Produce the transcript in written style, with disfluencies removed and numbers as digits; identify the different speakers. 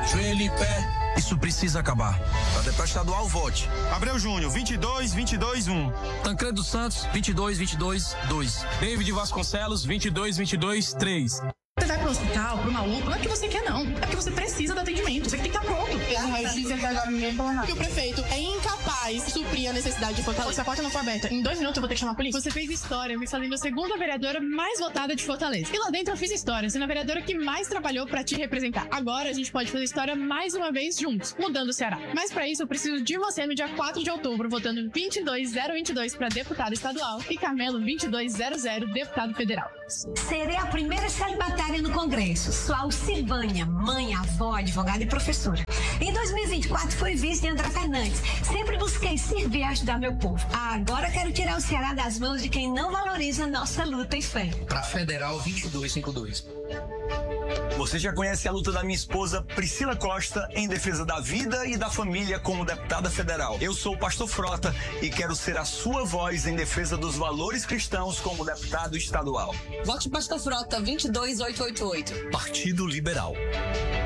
Speaker 1: Joelho em pé. Isso precisa acabar.
Speaker 2: Para deputado estadual, vote.
Speaker 3: Abreu Júnior, 22-22-1.
Speaker 1: Tancredo Santos, 22-22-2.
Speaker 4: David Vasconcelos, 22-22-3.
Speaker 5: Você vai pro hospital, pro maluco, não é que você quer, não. É porque você precisa do atendimento. Você tem que estar pronto.
Speaker 6: E o prefeito é incapaz de suprir a necessidade de Fortaleza.
Speaker 5: Se a porta não for aberta, em 2 minutos eu vou ter que chamar a polícia.
Speaker 7: Você fez história, me fazendo a segunda vereadora mais votada de Fortaleza. E lá dentro eu fiz história, sendo a vereadora que mais trabalhou pra te representar. Agora a gente pode fazer história mais uma vez juntos, mudando o Ceará. Mas pra isso eu preciso de você no dia 4 de outubro, votando 22022 pra deputado estadual e Carmelo 2200 deputado federal.
Speaker 8: Serei a primeira celibatária no Congresso. Sou Alcivânia, mãe, avó, advogada e professora. Em 2024 fui vice de André Fernandes. Sempre busquei servir e ajudar meu povo. Agora quero tirar o Ceará das mãos de quem não valoriza nossa luta e fé.
Speaker 1: Para Federal 2252.
Speaker 2: Você já conhece a luta da minha esposa Priscila Costa em defesa da vida e da família como deputada federal. Eu sou o pastor Frota e quero ser a sua voz em defesa dos valores cristãos como deputado estadual.
Speaker 9: Vote Pastor Frota 22888.
Speaker 1: Partido Liberal.